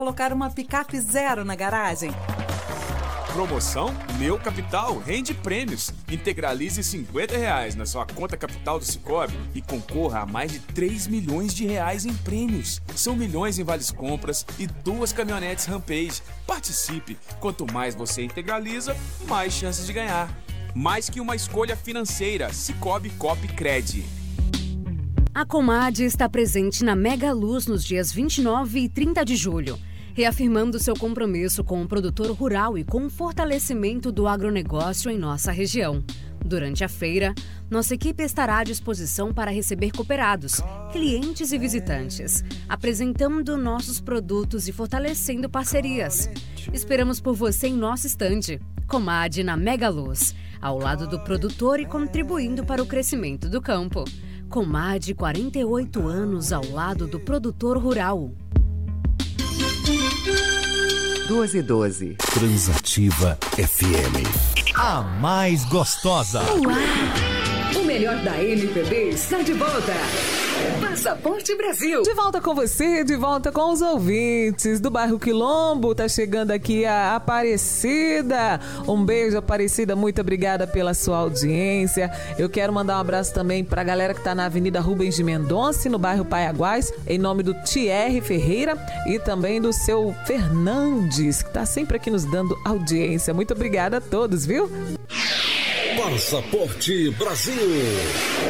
Colocar uma picape zero na garagem. Promoção Meu Capital rende prêmios. Integralize R$50 na sua conta capital do Sicoob e concorra a mais de 3 milhões de reais em prêmios. São milhões em vales compras e 2 caminhonetes Rampage. Participe. Quanto mais você integraliza, mais chances de ganhar. Mais que uma escolha financeira, Sicoob Coop Cred. A Comad está presente na Mega Luz nos dias 29 e 30 de julho. Reafirmando seu compromisso com o produtor rural e com o fortalecimento do agronegócio em nossa região. Durante a feira, nossa equipe estará à disposição para receber cooperados, clientes e visitantes, apresentando nossos produtos e fortalecendo parcerias. Esperamos por você em nosso estande, Comad na Mega Luz, ao lado do produtor e contribuindo para o crescimento do campo. Comad, 48 anos ao lado do produtor rural. 12:12. Transativa FM. A mais gostosa. O melhor da MPB está de volta. Passaporte Brasil. De volta com você, de volta com os ouvintes do bairro Quilombo. Tá chegando aqui a Aparecida. Um beijo, Aparecida. Muito obrigada pela sua audiência. Eu quero mandar um abraço também pra galera que tá na Avenida Rubens de Mendonça, no bairro Paiaguás, em nome do Thierry Ferreira e também do seu Fernandes, que tá sempre aqui nos dando audiência. Muito obrigada a todos, viu? Passaporte Brasil.